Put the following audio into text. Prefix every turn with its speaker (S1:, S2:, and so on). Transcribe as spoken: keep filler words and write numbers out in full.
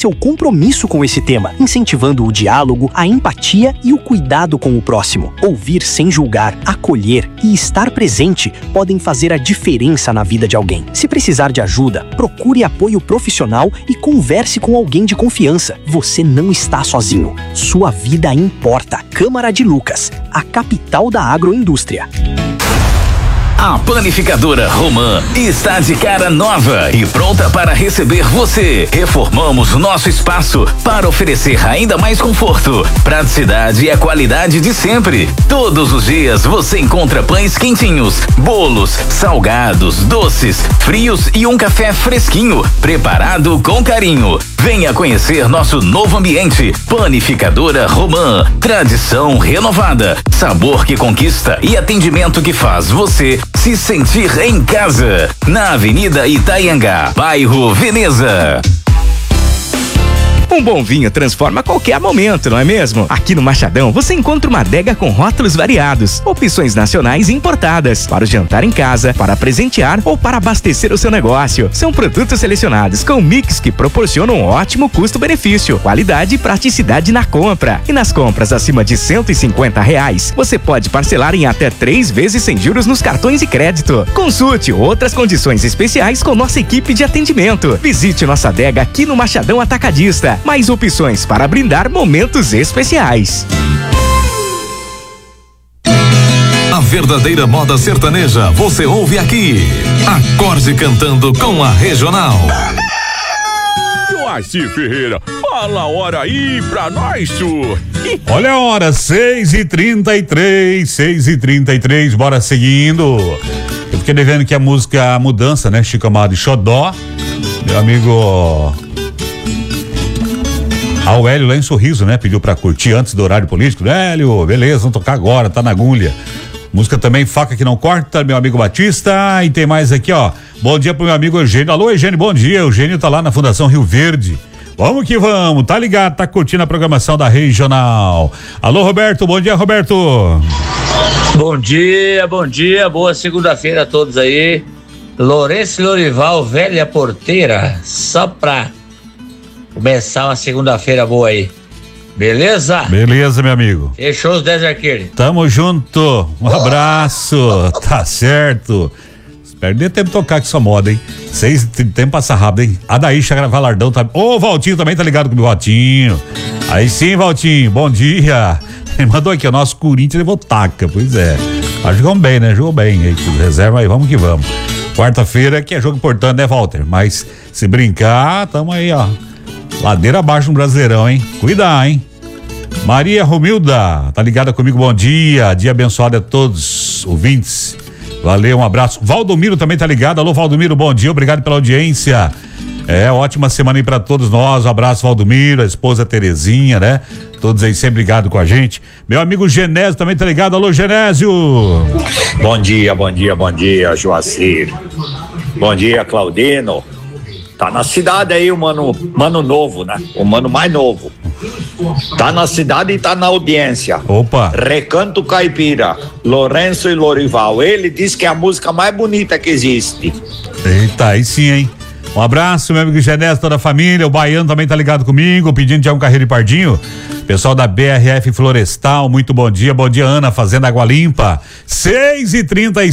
S1: seu compromisso com esse tema, incentivando o diálogo, a empatia e o cuidado com o próximo. Ouvir sem julgar, acolher e estar presente podem fazer a diferença na vida de alguém. Se precisar de ajuda, procure apoio profissional e converse com alguém de confiança. Você não está sozinho. Sua vida importa. Câmara de Lucas, a capital da agroindústria.
S2: A Panificadora Romã está de cara nova e pronta para receber você. Reformamos nosso espaço para oferecer ainda mais conforto, praticidade e a qualidade de sempre. Todos os dias você encontra pães quentinhos, bolos, salgados, doces, frios e um café fresquinho, preparado com carinho. Venha conhecer nosso novo ambiente. Panificadora Romã. Tradição renovada, sabor que conquista e atendimento que faz você se sentir em casa. Na Avenida Itaiangá, bairro Veneza.
S3: Um bom vinho transforma qualquer momento, não é mesmo? Aqui no Machadão você encontra uma adega com rótulos variados, opções nacionais e importadas, para o jantar em casa, para presentear ou para abastecer o seu negócio. São produtos selecionados com mix que proporcionam um ótimo custo-benefício, qualidade e praticidade na compra. E nas compras acima de cento e cinquenta reais, você pode parcelar em até três vezes sem juros nos cartões de crédito. Consulte outras condições especiais com nossa equipe de atendimento. Visite nossa adega aqui no Machadão Atacadista. Mais opções para brindar momentos especiais.
S4: A verdadeira moda sertaneja você ouve aqui. Acorde cantando com a Regional.
S5: Joaci Ferreira, fala a hora aí pra nós, tu.
S6: Olha a hora, seis e trinta e três, seis e trinta e três, bora seguindo. Eu fiquei devendo aqui a música Mudança, né? Chico Amado e Xodó. Meu amigo ao Hélio lá em Sorriso, né? Pediu pra curtir antes do horário político. Hélio, beleza, vamos tocar agora, tá na agulha. Música também, Faca que Não Corta, meu amigo Batista. E tem mais aqui, ó. Bom dia pro meu amigo Eugênio. Alô, Eugênio, bom dia. Eugênio tá lá na Fundação Rio Verde. Vamos que vamos, tá ligado, tá curtindo a programação da Regional. Alô, Roberto, bom dia, Roberto.
S7: Bom dia, bom dia, boa segunda-feira a todos aí. Lourenço Lorival, velha porteira, só pra começar uma segunda-feira boa aí. Beleza?
S6: Beleza, meu amigo.
S7: Fechou os dez arqueiros.
S6: Tamo junto. Um abraço. Tá certo. Perde tempo tocar com essa moda, hein? Seis, tempo passa rápido, hein? A Daícha Valardão tá. Ô, Valtinho também tá ligado com o Valtinho. Aí sim, Valtinho. Bom dia. Ele mandou aqui, o nosso Corinthians levou taca. Pois é. Mas jogou bem, né? Jogou bem. Aí, reserva aí, vamos que vamos. Quarta-feira que é jogo importante, né, Walter? Mas se brincar, tamo aí, ó. Ladeira abaixo no Brasileirão, hein? Cuidar, hein? Maria Romilda, tá ligada comigo? Bom dia. Dia abençoado a todos, ouvintes. Valeu, um abraço. Valdomiro também tá ligado. Alô, Valdomiro, bom dia. Obrigado pela audiência. É, ótima semana aí pra todos nós. Um abraço, Valdomiro, a esposa Terezinha, né? Todos aí sempre ligados com a gente. Meu amigo Genésio também tá ligado. Alô, Genésio.
S8: Bom dia, bom dia, bom dia, Joacir. Bom dia, Claudino. Tá na cidade aí o mano, mano novo, né? O mano mais novo. Tá na cidade e tá na audiência.
S6: Opa.
S8: Recanto Caipira, Lourenço e Lorival. Ele diz que é a música mais bonita que existe.
S6: Eita, aí sim, hein? Um abraço, meu amigo Genésio, toda a família. O Baiano também tá ligado comigo, pedindo de um Carreiro e Pardinho. Pessoal da B R F Florestal, muito bom dia. Bom dia, Ana, Fazenda Água Limpa. seis e trinta e